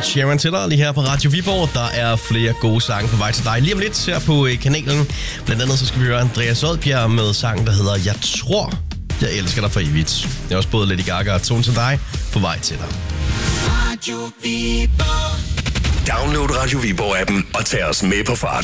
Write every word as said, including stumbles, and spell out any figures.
Ed Sheeran til dig lige her på Radio Viborg. Der er flere gode sange på vej til dig lige om lidt her på kanalen. Blandt andet så skal vi høre Andreas Odbjerg med sangen, der hedder Jeg tror, jeg elsker dig for evigt. Det er også både Lady Gaga og Tone til dig på vej til dig. Radio Viborg. Download Radio Viborg-appen og tag os med på farten.